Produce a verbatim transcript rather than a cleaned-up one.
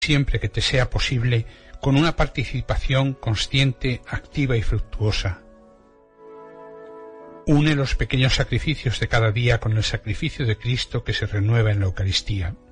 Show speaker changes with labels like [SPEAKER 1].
[SPEAKER 1] siempre que te sea posible, con una participación consciente, activa y fructuosa. Une los pequeños sacrificios de cada día con el sacrificio de Cristo que se renueva en la Eucaristía.